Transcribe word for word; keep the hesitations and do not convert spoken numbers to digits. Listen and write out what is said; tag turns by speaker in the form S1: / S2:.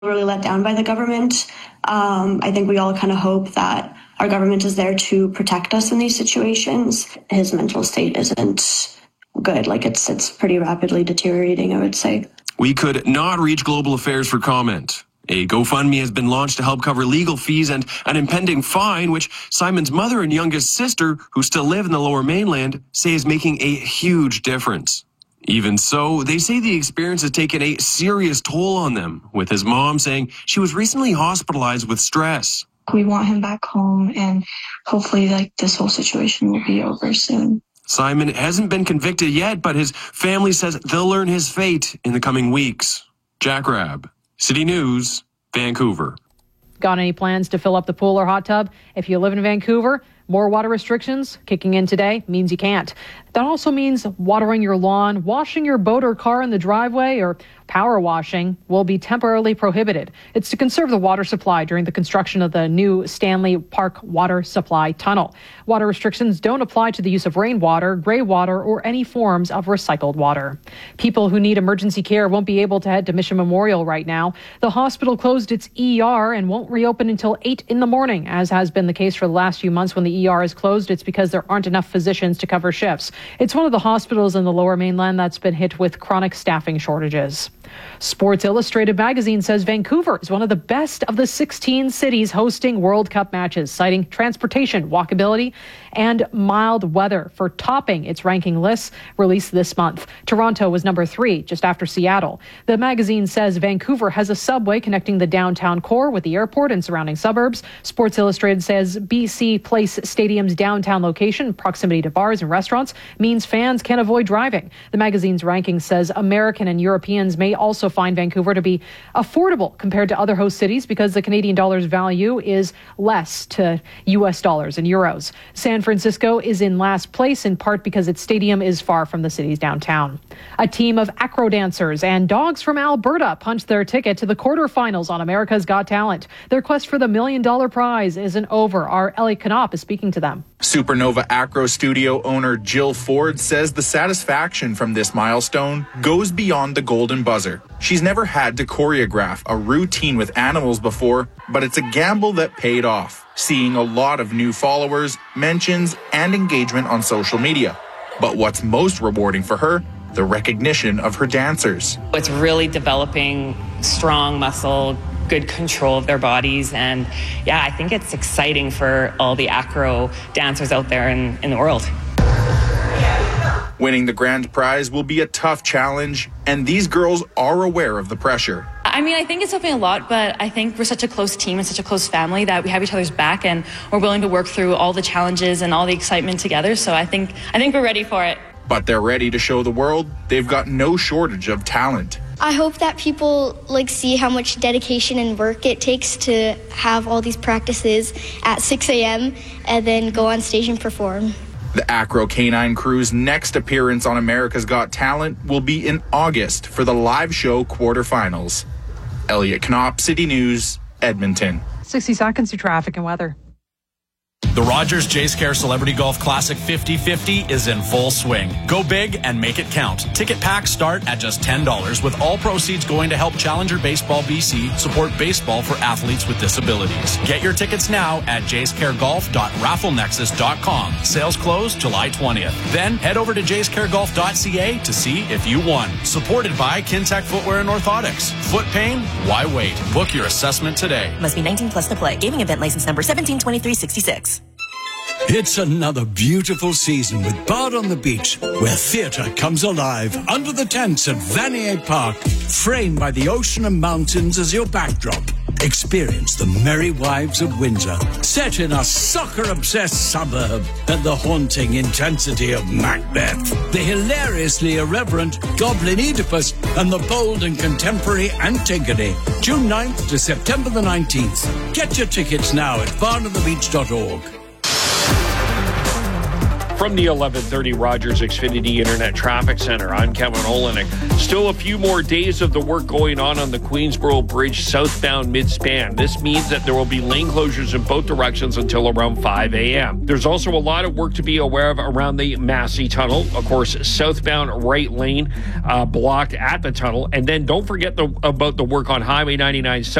S1: really let down by the government. Um, I think we all kind of hope that our government is there to protect us in these situations. His mental state isn't good. Like it's it's pretty rapidly deteriorating, I would say.
S2: We could not reach Global Affairs for comment. A GoFundMe has been launched to help cover legal fees and an impending fine, which Simon's mother and youngest sister, who still live in the Lower Mainland, say is making a huge difference. Even so, they say the experience has taken a serious toll on them, with his mom saying she was recently hospitalized with stress.
S3: We want him back home, and hopefully like this whole situation will be over soon.
S2: Simon hasn't been convicted yet, but his family says they'll learn his fate in the coming weeks. Jack Rabb, City News, Vancouver.
S4: Got any plans to fill up the pool or hot tub? If you live in Vancouver, more water restrictions kicking in today means you can't. That also means watering your lawn, washing your boat or car in the driveway, or power washing will be temporarily prohibited. It's to conserve the water supply during the construction of the new Stanley Park Water Supply Tunnel. Water restrictions don't apply to the use of rainwater, grey water, or any forms of recycled water. People who need emergency care won't be able to head to Mission Memorial right now. The hospital closed its E R and won't reopen until eight in the morning, as has been the case for the last few months. When the E R is closed, it's because there aren't enough physicians to cover shifts. It's one of the hospitals in the Lower Mainland that's been hit with chronic staffing shortages. Sports Illustrated magazine says Vancouver is one of the best of the sixteen cities hosting World Cup matches, citing transportation, walkability, and mild weather for topping its ranking lists released this month. Toronto was number three, just after Seattle. The magazine says Vancouver has a subway connecting the downtown core with the airport and surrounding suburbs. Sports Illustrated says B C Place Stadium's downtown location, proximity to bars and restaurants, means fans can avoid driving. The magazine's ranking says American and Europeans may also find Vancouver to be affordable compared to other host cities because the Canadian dollar's value is less to U S dollars and euros. San Francisco is in last place, in part because its stadium is far from the city's downtown. A team of acro dancers and dogs from Alberta punched their ticket to the quarterfinals on America's Got Talent. Their quest for the million dollar prize isn't over. Our Elliot Knopf is speaking to them.
S5: Supernova Acro Studio owner Jill Ford says the satisfaction from this milestone goes beyond the golden buzzer. She's never had to choreograph a routine with animals before, but it's a gamble that paid off, seeing a lot of new followers, mentions, and engagement on social media. But what's most rewarding for her? The recognition of her dancers.
S6: It's really developing strong muscle, good control of their bodies, and yeah, I think it's exciting for all the acro dancers out there in, in the world.
S5: Winning the grand prize will be a tough challenge, and these girls are aware of the pressure.
S6: I mean, I think it's helping a lot, but I think we're such a close team and such a close family that we have each other's back, and we're willing to work through all the challenges and all the excitement together. So I think I think we're ready for it.
S5: But they're ready to show the world they've got no shortage of talent.
S7: I hope that people like see how much dedication and work it takes to have all these practices at six a.m. and then go on stage and perform.
S5: The Acro Canine Crew's next appearance on America's Got Talent will be in August for the live show quarterfinals. Elliot Knopf, City News, Edmonton.
S4: sixty seconds to traffic and weather.
S8: The Rogers Jace Care Celebrity Golf Classic fifty fifty is in full swing. Go big and make it count. Ticket packs start at just ten dollars, with all proceeds going to help Challenger Baseball B C support baseball for athletes with disabilities. Get your tickets now at jace care golf dot raffle nexus dot com. Sales close July twentieth. Then head over to jace care golf dot c a to see if you won. Supported by Kintec Footwear and Orthotics. Foot pain? Why wait? Book your assessment today.
S9: Must be nineteen plus to play. Gaming event license number seventeen twenty-three sixty-six.
S10: It's another beautiful season with Bard on the Beach, where theatre comes alive under the tents at Vanier Park, framed by the ocean and mountains as your backdrop. Experience the Merry Wives of Windsor, set in a soccer-obsessed suburb, and the haunting intensity of Macbeth, the hilariously irreverent Goblin Oedipus, and the bold and contemporary Antigone. June ninth to September the nineteenth. Get your tickets now at bard on the beach dot org.
S11: From the eleven thirty Rogers Xfinity Internet Traffic Center, I'm Kevin Olenek. Still a few more days of the work going on on the Queensboro Bridge southbound mid-span. This means that there will be lane closures in both directions until around five a.m. There's also a lot of work to be aware of around the Massey Tunnel. Of course, southbound right lane uh, blocked at the tunnel. And then don't forget the, about the work on Highway ninety-nine south.